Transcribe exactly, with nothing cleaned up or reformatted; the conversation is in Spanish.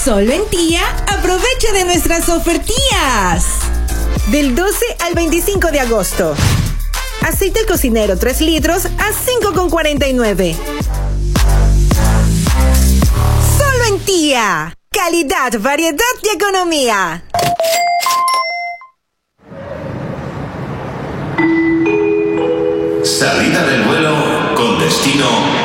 Solo en Tía, aprovecha de nuestras ofertías. Del doce al veinticinco de agosto. Aceite al cocinero tres litros a cinco con cuarenta y nueve. Solo en Tía. Calidad, variedad y economía. Salida del vuelo con destino